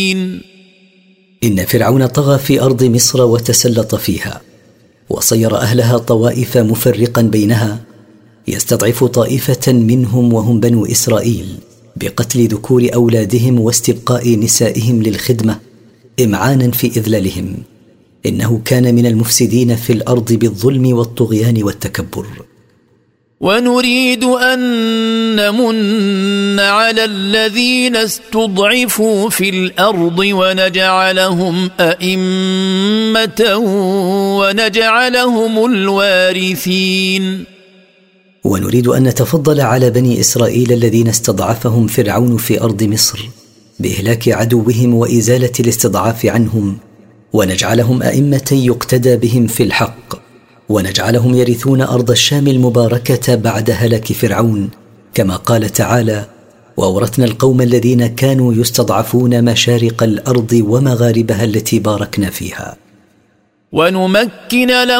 إن فرعون طغى في أرض مصر وتسلط فيها، وصير أهلها طوائف مفرقا بينها، يستضعف طائفة منهم وهم بنو إسرائيل بقتل ذكور أولادهم واستبقاء نسائهم للخدمة إمعانا في إذلالهم. إنه كان من المفسدين في الأرض بالظلم والطغيان والتكبر. ونريد أن نمن على الذين استضعفوا في الأرض ونجعلهم أئمة ونجعلهم الوارثين. ونريد أن نتفضل على بني إسرائيل الذين استضعفهم فرعون في أرض مصر بإهلاك عدوهم وإزالة الاستضعاف عنهم، ونجعلهم أئمة يقتدى بهم في الحق، ونجعلهم يرثون أرض الشام المباركة بعد هلاك فرعون، كما قال تعالى: وأورثنا القوم الذين كانوا يستضعفون مشارق الأرض ومغاربها التي باركنا فيها. ونمكن لهم